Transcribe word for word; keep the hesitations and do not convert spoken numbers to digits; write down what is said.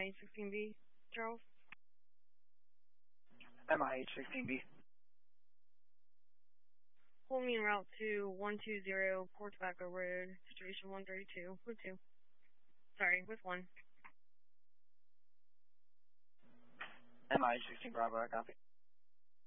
I H sixteen B, Charles. M I H sixteen B. Hold me en route to one two zero Port Tobacco Road, situation one thirty-two, with two. Sorry, with one. M I H sixteen Bravo, I copy.